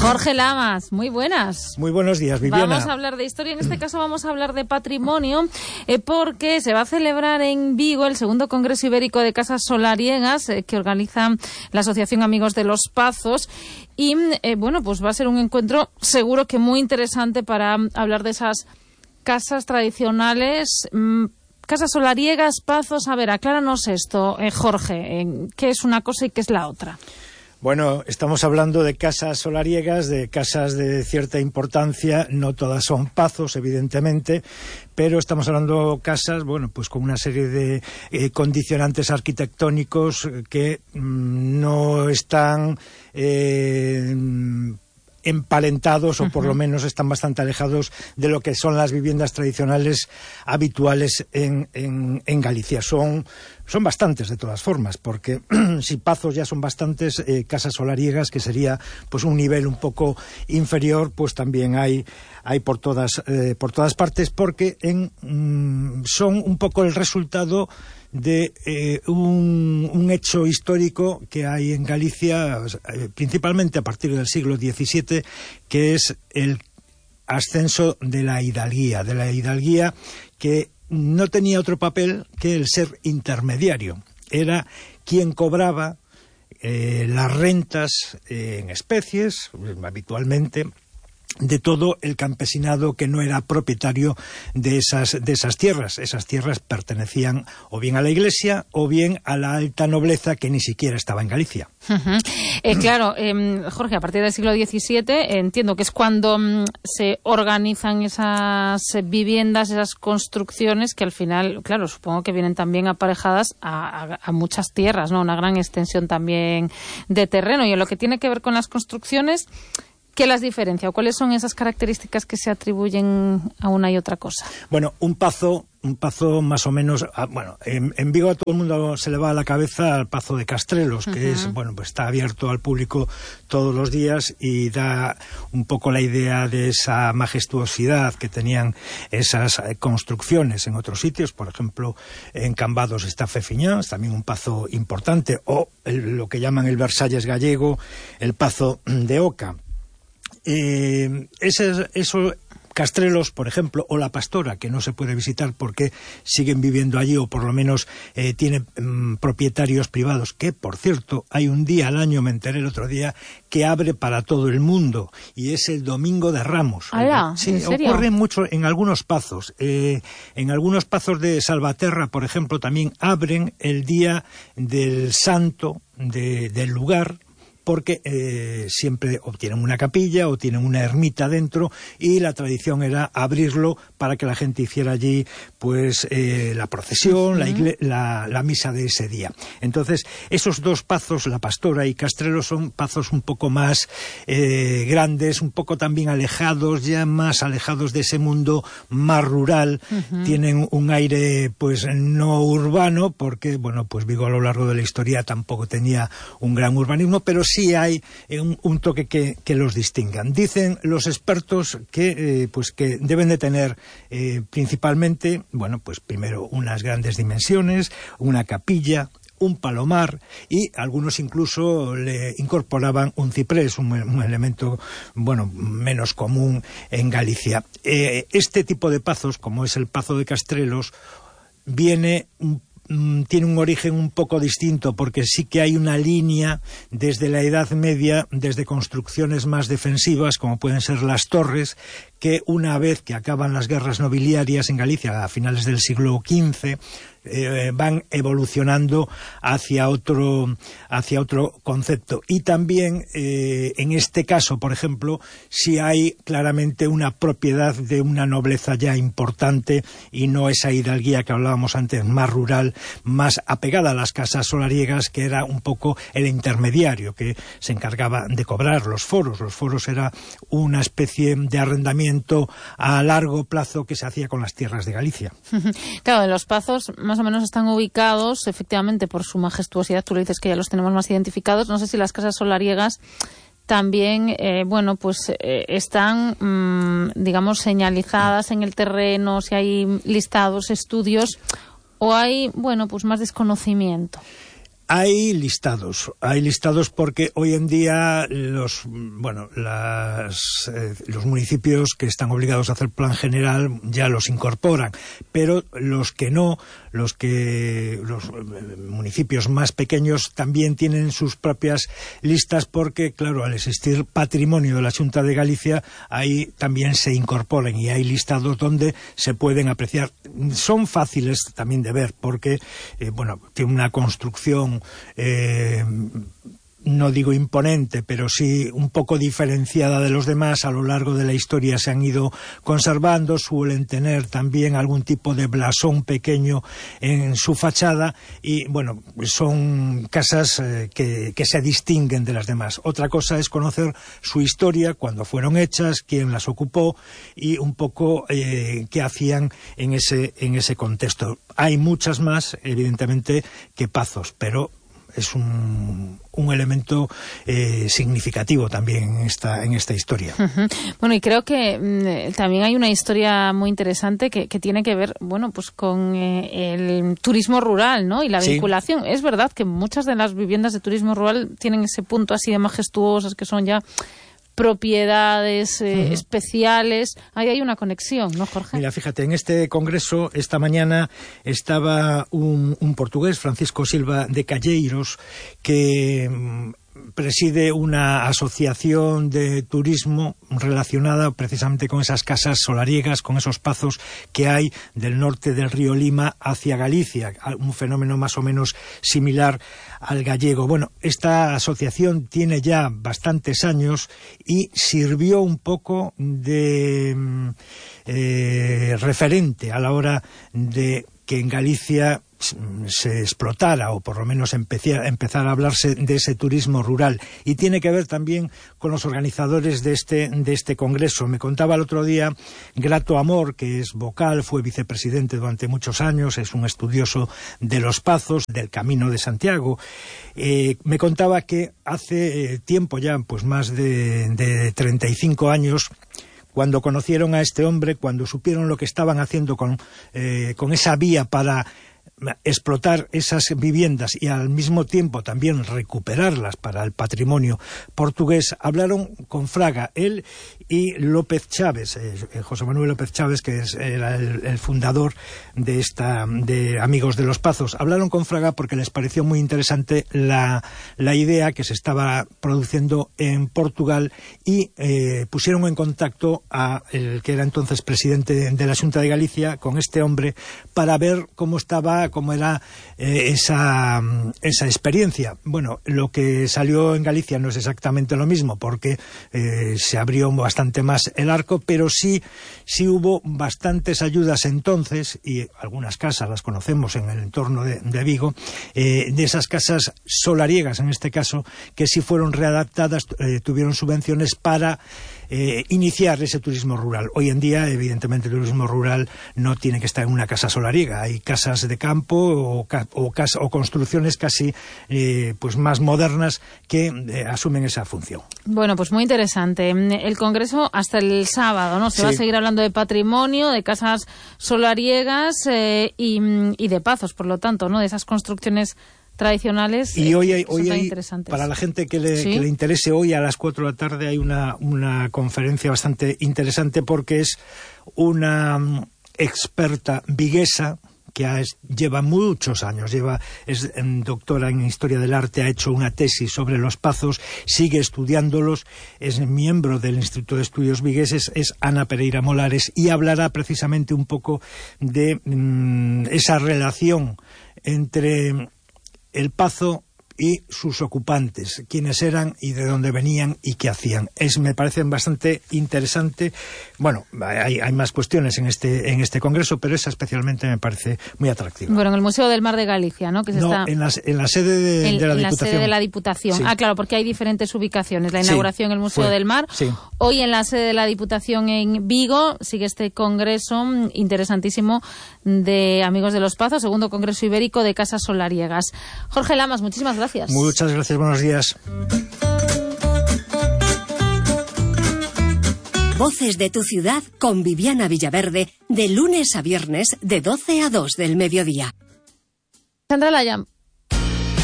Jorge Lamas, muy buenas. Muy buenos días, Viviana. Vamos a hablar de historia, en este caso vamos a hablar de patrimonio, porque se va a celebrar en Vigo el segundo Congreso Ibérico de Casas Solariegas que organiza la Asociación Amigos de los Pazos. Y bueno, pues va a ser un encuentro seguro que muy interesante para hablar de esas casas tradicionales, casas solariegas, pazos. A ver, acláranos esto, Jorge, ¿qué es una cosa y qué es la otra? Bueno, estamos hablando de casas solariegas, de casas de cierta importancia, no todas son pazos, evidentemente, pero estamos hablando de casas, bueno, pues con una serie de condicionantes arquitectónicos que no están emparentados, o por lo menos están bastante alejados de lo que son las viviendas tradicionales habituales en Galicia. Son bastantes de todas formas, porque si pazos ya son bastantes, casas solariegas, que sería pues un nivel un poco inferior, pues también hay por todas partes, porque son un poco el resultado de un hecho histórico que hay en Galicia, principalmente a partir del siglo XVII, que es el ascenso de la hidalguía, que no tenía otro papel que el ser intermediario. Era quien cobraba las rentas en especies, habitualmente, de todo el campesinado que no era propietario de esas tierras. Esas tierras pertenecían o bien a la Iglesia o bien a la alta nobleza, que ni siquiera estaba en Galicia. Claro, Jorge, a partir del siglo XVII entiendo que es cuando se organizan esas viviendas, esas construcciones, que al final, claro, supongo que vienen también aparejadas a muchas tierras, ¿no? Una gran extensión también de terreno. Y en lo que tiene que ver con las construcciones, ¿qué las diferencia o cuáles son esas características que se atribuyen a una y otra cosa? Bueno, un pazo más o menos, bueno, en Vigo a todo el mundo se le va a la cabeza al Pazo de Castrelos, que es, bueno, pues está abierto al público todos los días y da un poco la idea de esa majestuosidad que tenían esas construcciones en otros sitios. Por ejemplo, en Cambados está Fefiñán, también un pazo importante, o lo que llaman el Versalles gallego, el Pazo de Oca. Eso, Castrelos, por ejemplo, o La Pastora, que no se puede visitar porque siguen viviendo allí, o por lo menos tiene propietarios privados, que por cierto hay un día al año, me enteré el otro día, que abre para todo el mundo, y es el Domingo de Ramos. ¡Hala! Sí, ¿En serio? ocurre mucho en algunos pazos. En algunos pazos de Salvaterra, por ejemplo, también abren el día del santo del lugar, porque siempre o tienen una capilla o tienen una ermita dentro, y la tradición era abrirlo para que la gente hiciera allí pues la procesión, la misa de ese día. Entonces, esos dos pazos, La Pastora y Castrelos, son pazos un poco más grandes, un poco también alejados, ya más alejados de ese mundo más rural. Tienen un aire pues no urbano, porque bueno, pues Vigo a lo largo de la historia tampoco tenía un gran urbanismo, pero sí hay un toque que los distingan. Dicen los expertos que deben de tener principalmente, bueno, pues primero unas grandes dimensiones, una capilla, un palomar, y algunos incluso le incorporaban un ciprés, un elemento, bueno, menos común en Galicia. Este tipo de pazos, como es el Pazo de Castrelos, tiene un origen un poco distinto, porque sí que hay una línea desde la Edad Media, desde construcciones más defensivas, como pueden ser las torres, que una vez que acaban las guerras nobiliarias en Galicia a finales del siglo XV, van evolucionando hacia otro concepto. Y también en este caso, por ejemplo, sí hay claramente una propiedad de una nobleza ya importante, y no esa hidalguía que hablábamos antes, más rural, más apegada a las casas solariegas, que era un poco el intermediario que se encargaba de cobrar los foros. Los foros era una especie de arrendamiento a largo plazo que se hacía con las tierras de Galicia. Claro, los pazos más o menos están ubicados efectivamente por su majestuosidad. Tú le dices que ya los tenemos más identificados. No sé si las casas solariegas también, están, digamos, señalizadas en el terreno, si hay listados, estudios, o hay, bueno, pues más desconocimiento. Hay listados porque hoy en día los municipios que están obligados a hacer plan general ya los incorporan, pero los municipios más pequeños también tienen sus propias listas porque, claro, al existir patrimonio de la Xunta de Galicia, ahí también se incorporan y hay listados donde se pueden apreciar. Son fáciles también de ver porque, tiene una construcción no digo imponente, pero sí un poco diferenciada de los demás. A lo largo de la historia se han ido conservando, suelen tener también algún tipo de blasón pequeño en su fachada y, son casas que se distinguen de las demás. Otra cosa es conocer su historia, cuándo fueron hechas, quién las ocupó y un poco qué hacían en ese contexto. Hay muchas más, evidentemente, que Pazos, pero es un elemento significativo también en esta historia. Uh-huh. Bueno, y creo que también hay una historia muy interesante que tiene que ver, pues con el turismo rural, ¿no? Y la vinculación. Es verdad que muchas de las viviendas de turismo rural tienen ese punto así de majestuosas que son ya propiedades especiales. Ahí hay una conexión, ¿no, Jorge? Mira, fíjate, en este congreso esta mañana estaba un portugués, Francisco Silva de Calleiros, que preside una asociación de turismo relacionada precisamente con esas casas solariegas, con esos pazos que hay del norte del río Lima hacia Galicia, un fenómeno más o menos similar al gallego. Bueno, esta asociación tiene ya bastantes años y sirvió un poco de referente a la hora de que en Galicia se explotara o por lo menos empezar a hablarse de ese turismo rural, y tiene que ver también con los organizadores de este congreso. Me contaba el otro día Grato Amor, que es vocal, fue vicepresidente durante muchos años, es un estudioso de los Pazos, del Camino de Santiago. Me contaba que hace tiempo ya, pues más de 35 años, cuando conocieron a este hombre, cuando supieron lo que estaban haciendo con esa vía para explotar esas viviendas y al mismo tiempo también recuperarlas para el patrimonio portugués, hablaron con Fraga, él y López Chávez, José Manuel López Chávez, que era el fundador de Amigos de los Pazos. Hablaron con Fraga porque les pareció muy interesante la idea que se estaba produciendo en Portugal y pusieron en contacto a el que era entonces presidente de la Xunta de Galicia con este hombre para ver cómo era esa experiencia. Bueno, lo que salió en Galicia no es exactamente lo mismo porque se abrió bastante más el arco, pero sí hubo bastantes ayudas entonces, y algunas casas las conocemos en el entorno de Vigo, de esas casas solariegas en este caso, que sí fueron readaptadas, tuvieron subvenciones para iniciar ese turismo rural. Hoy en día, evidentemente, el turismo rural no tiene que estar en una casa solariega. Hay casas de campo o construcciones casi pues más modernas que asumen esa función. Bueno, pues muy interesante. El congreso hasta el sábado, ¿no? Se va a seguir hablando de patrimonio, de casas solariegas y de Pazos, por lo tanto, ¿no? De esas construcciones tradicionales. Y hoy hay para la gente que le interese, hoy a las 4 de la tarde hay una conferencia bastante interesante porque es una experta viguesa que lleva muchos años, es doctora en Historia del Arte, ha hecho una tesis sobre los Pazos, sigue estudiándolos, es miembro del Instituto de Estudios Vigueses, es Ana Pereira Molares, y hablará precisamente un poco de esa relación entre el Pazo y sus ocupantes, quiénes eran y de dónde venían y qué hacían. Me parece bastante interesante. Bueno, hay más cuestiones en este congreso, pero esa especialmente me parece muy atractiva. Bueno, en el Museo del Mar de Galicia, ¿no? En la sede de la Diputación. En la sede de la Diputación. Sí. Ah, claro, porque hay diferentes ubicaciones. La inauguración en el Museo del Mar. Sí. Hoy en la sede de la Diputación en Vigo sigue este congreso interesantísimo de Amigos de los Pazos, segundo congreso ibérico de casas solariegas. Jorge Lamas, muchísimas gracias. Muchas gracias, buenos días. Voces de tu ciudad con Viviana Villaverde, de lunes a viernes de 12 a 2 del mediodía. Sandra Laya.